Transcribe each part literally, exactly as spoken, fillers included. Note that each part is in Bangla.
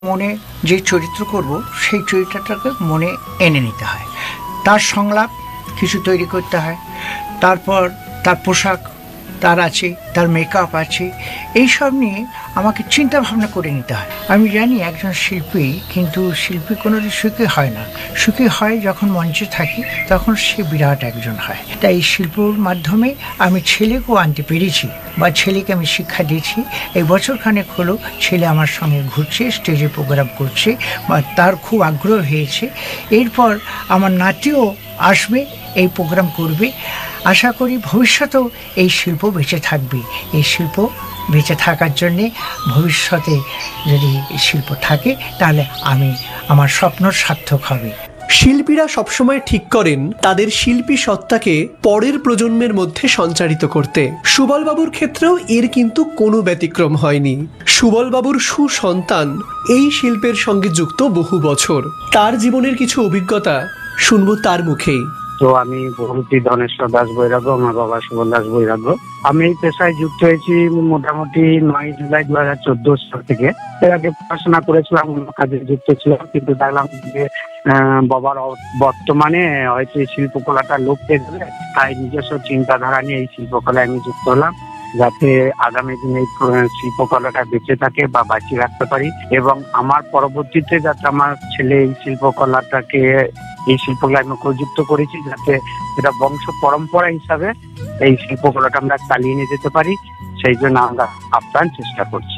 মনে যে চরিত্র করব সেই চরিত্রটাকে মনে এনে নিতে হয়, তার সংলাপ কিছু তৈরি করতে হয়, তারপর তার পোশাক তার আছে, তার মেকআপ আছে, এইসব নিয়ে আমাকে চিন্তা ভাবনা করে নিতে হয়। আমি জানি একজন শিল্পী, কিন্তু শিল্পী কোনোদিন সুখী হয় না। সুখী হয় যখন মঞ্চে থাকি, তখন সে বিরাট একজন হয়। তাই এই শিল্পর মাধ্যমে আমি ছেলেকেও আনতে পেরেছি, বা ছেলেকে আমি শিক্ষা দিয়েছি। এই বছরখানেক হলো ছেলে আমার সঙ্গে ঘুরছে, স্টেজে প্রোগ্রাম করছে, বা তার খুব আগ্রহ হয়েছে। এরপর আমার নাতিও আসবে, এই প্রোগ্রাম করবে। আশা করি ভবিষ্যতেও এই শিল্প বেঁচে থাকবে। এই শিল্প বেঁচে থাকার জন্যে ভবিষ্যতে যদি এই শিল্প থাকে, তাহলে আমি আমার স্বপ্ন সার্থক হবে। শিল্পীরা সবসময় ঠিক করেন তাদের শিল্পী সত্তাকে পরের প্রজন্মের মধ্যে সঞ্চারিত করতে। সুবলবাবুর ক্ষেত্রেও এর কিন্তু কোনো ব্যতিক্রম হয়নি। সুবলবাবুর সুসন্তান এই শিল্পের সঙ্গে যুক্ত বহু বছর। তার জীবনের কিছু অভিজ্ঞতা শুনবো তার মুখেই। তো আমি বহুরূপী ধনেশ্বর দাস বৈরাগ্য, আমার বাবা সুবল দাস বৈরাগ্য। আমি এই পেশায় যুক্ত হয়েছি মোটামুটি নয় জুলাই দু হাজার চোদ্দ সাল থেকে। এর আগে পড়াশোনা করেছিলাম, অন্য কাজে যুক্ত ছিলাম, কিন্তু দেখলাম যে বাবার বর্তমানে হয়তো এই শিল্পকলাটা লোপ পেয়ে যাবে, তাই নিজস্ব চিন্তাধারা নিয়ে এই শিল্পকলায় আমি যুক্ত হলাম, যাতে আগামী দিনে এই শিল্পকলাটা বেঁচে থাকে বা বাঁচিয়ে রাখতে পারি, এবং আমার পরবর্তীতে যাতে আমার ছেলে এই শিল্পকলাটাকে এই শিল্পকলায় আমি প্রযুক্ত করেছি, যাতে এটা বংশ পরম্পরা হিসাবে এই শিল্পকলাটা আমরা চালিয়ে নিয়ে যেতে পারি, সেই জন্য আমরা আপ্রাণ চেষ্টা করছি।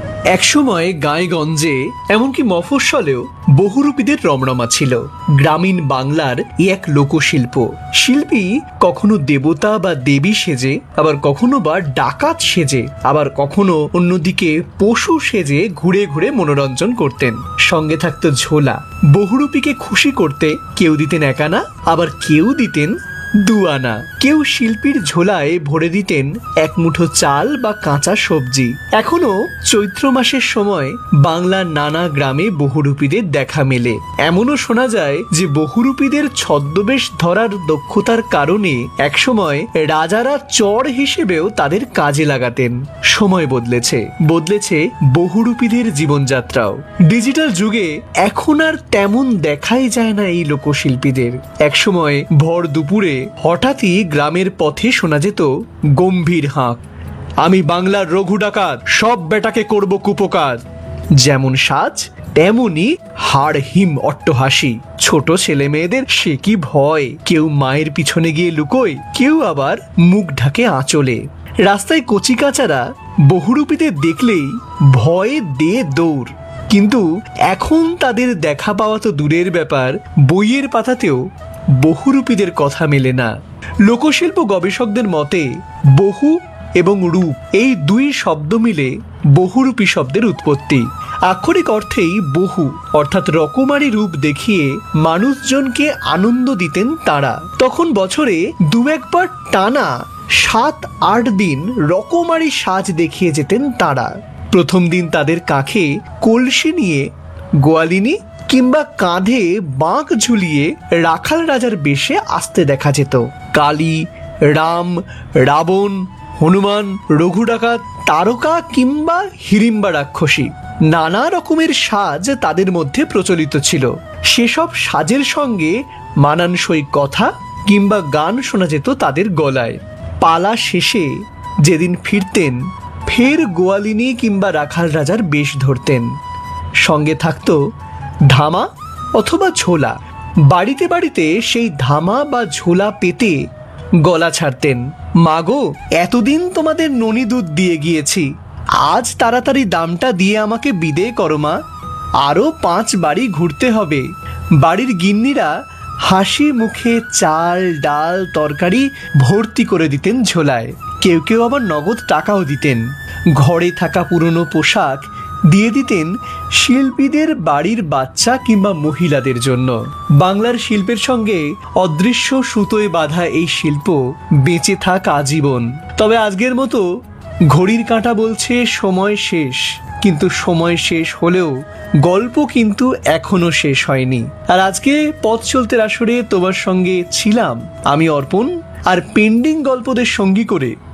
একসময় গাঁয়ে-গঞ্জে এমনকি মফস্বলেও বহুরূপীদের রমরমা ছিল। গ্রামীণ বাংলার এক লোকশিল্প। শিল্পী কখনো দেবতা বা দেবী সেজে, আবার কখনো বা ডাকাত সেজে, আবার কখনো অন্যদিকে পশু সেজে ঘুরে ঘুরে মনোরঞ্জন করতেন। সঙ্গে থাকতো ঝোলা। বহুরূপীকে খুশি করতে কেউ দিতেন একানা, আবার কেউ দিতেন দুয়ানা। কেউ শিল্পীর ঝোলায় ভরে দিতেন এক মুঠো চাল বা কাঁচা সবজি। এখনো চৈত্র মাসের সময় বাংলার নানা গ্রামে বহুরূপীদের দেখা মেলে। এমনও শোনা যায় যে বহুরূপীদের ছদ্মবেশ ধরার দক্ষতার কারণে একসময় রাজারা চর হিসেবেও তাদের কাজে লাগাতেন। সময় বদলেছে, বদলেছে বহুরূপীদের জীবনযাত্রাও। ডিজিটাল যুগে এখন আর তেমন দেখাই যায় না এই লোকশিল্পীদের। একসময় ভর দুপুরে হঠাৎই গ্রামের পথে শোনা যেত গম্ভীর হাঁক, আমি বাংলার রঘু ডাকাত, সব বেটাকে করব কুপকার। যেমন সাজ তেমনি হাড় হিম অট্টহাসি। ছোট ছেলে মেয়েদের সে কি ভয়, কেউ মায়ের পিছনে গিয়ে লুকোয়, কেউ আবার মুখ ঢাকে আঁচলে। রাস্তায় কচিকাচারা বহুরূপীদের দেখলেই ভয়ে দে দৌড়। কিন্তু এখন তাদের দেখা পাওয়া তো দূরের ব্যাপার, বইয়ের পাতাতেও বহুরূপীদের কথা মেলে না। লোকশিল্প গবেষকদের মতে বহু এবং রূপ এই দুই শব্দ মিলে বহুরূপী শব্দের উৎপত্তি। আক্ষরিক অর্থেই বহু অর্থাৎ রকমারি রূপ দেখিয়ে মানুষজনকে আনন্দ দিতেন তারা। তখন বছরে দু একবার টানা সাত আট দিন রকমারি সাজ দেখিয়ে যেতেন তারা। প্রথম দিন তাদের কাঁখে কলসি নিয়ে গোয়ালিনী কিংবা কাঁধে বাঁক ঝুলিয়ে রাখাল রাজার বেশে আসতে দেখা যেত। কালী, রাম, রাবণ, হনুমান, রঘু ডাকাত, তারকা কিংবা হিড়িম্বা রাক্ষসী, নানা রকমের সাজ তাদের মধ্যে প্রচলিত ছিল। সেসব সাজের সঙ্গে মানানসই কথা কিংবা গান শোনা যেত তাদের গলায়। পালা শেষে যেদিন ফিরতেন, ফের গোয়ালিনী কিংবা রাখাল রাজার বেশ ধরতেন। সঙ্গে থাকতো ধামা অথবা ঝোলা। বাড়িতে বাড়িতে সেই ধামা বা ঝোলা পেতে গলা ছাড়তেন, মাগো এতদিন তোমাদের ননি দুধ দিয়ে গিয়েছি, আজ তাড়াতাড়ি দামটা দিয়ে আমাকে বিদে করো মা, আরও পাঁচ বাড়ি ঘুরতে হবে। বাড়ির গিন্নিরা হাসি মুখে চাল ডাল তরকারি ভর্তি করে দিতেন ঝোলায়। কেউ কেউ আবার নগদ টাকাও দিতেন। ঘরে থাকা পুরনো পোশাক দিয়ে দিতেন শিল্পীদের বাড়ির বাচ্চা কিংবা মহিলাদের জন্য। বাংলার শিল্পের সঙ্গে অদৃশ্য সুতোয় বাঁধা এই শিল্প বেঁচে থাক আজীবন। তবে আজকের মতো ঘড়ির কাঁটা বলছে সময় শেষ, কিন্তু সময় শেষ হলেও গল্প কিন্তু এখনো শেষ হয়নি। আর আজকে পথ চলতে আসরে তোমার সঙ্গে ছিলাম আমি অর্পণ, আর পেন্ডিং গল্পদের সঙ্গী করে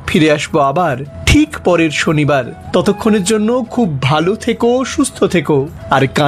ফিরে আসবো আবার ঠিক পরের শনিবার। ততক্ষণের জন্য খুব ভালো থেকো, সুস্থ থেকো আর